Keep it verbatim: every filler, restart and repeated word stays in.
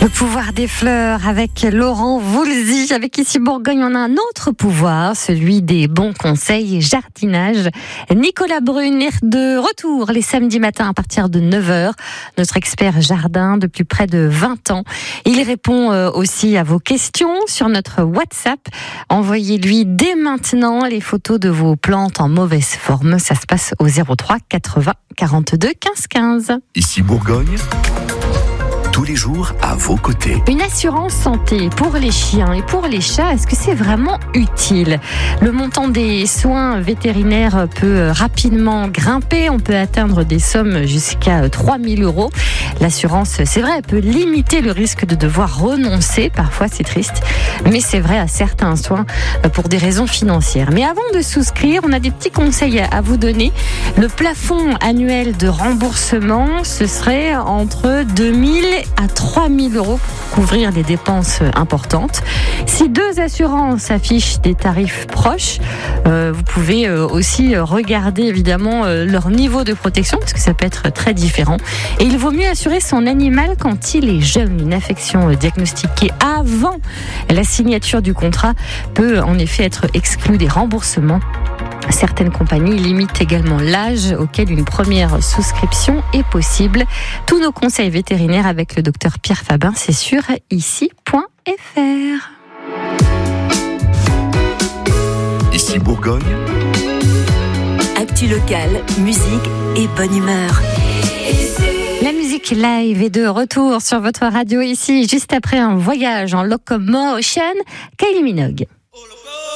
Le pouvoir des fleurs avec Laurent Voulzy. Avec Ici Bourgogne, on a un autre pouvoir, celui des bons conseils jardinage. Nicolas Brune est de retour les samedis matins à partir de neuf heures. Notre expert jardin depuis près de vingt ans. Il répond aussi à vos questions sur notre WhatsApp. Envoyez-lui dès maintenant les photos de vos plantes en mauvaise forme. Ça se passe au zéro trois quatre-vingts quarante-deux quinze quinze. Ici Bourgogne, tous les jours à vos côtés. Une assurance santé pour les chiens et pour les chats, est-ce que c'est vraiment utile ? Le montant des soins vétérinaires peut rapidement grimper. On peut atteindre des sommes jusqu'à trois mille euros. L'assurance, c'est vrai, elle peut limiter le risque de devoir renoncer. Parfois, c'est triste. Mais c'est vrai à certains soins pour des raisons financières. Mais avant de souscrire, on a des petits conseils à vous donner. Le plafond annuel de remboursement, ce serait entre deux mille à trois mille euros pour couvrir des dépenses importantes. Si deux assurances affichent des tarifs proches, euh, vous pouvez euh, aussi regarder évidemment euh, leur niveau de protection parce que ça peut être très différent. Et il vaut mieux assurer son animal quand il est jeune. Une affection diagnostiquée avant la signature du contrat peut en effet être exclue des remboursements. Certaines compagnies limitent également l'âge auquel une première souscription est possible. Tous nos conseils vétérinaires avec le docteur Pierre Fabin, c'est sur ici point f r. Ici Bourgogne. Actu local, musique et bonne humeur. La musique live est de retour sur votre radio ici, juste après un voyage en locomotion. Kylie Minogue.